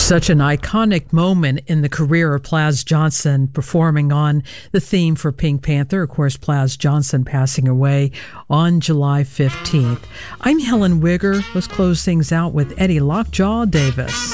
Such an iconic moment in the career of Plas Johnson, performing on the theme for Pink Panther. Of course, Plas Johnson passing away on July 15th. I'm Helen Wigger. Let's close things out with Eddie Lockjaw Davis.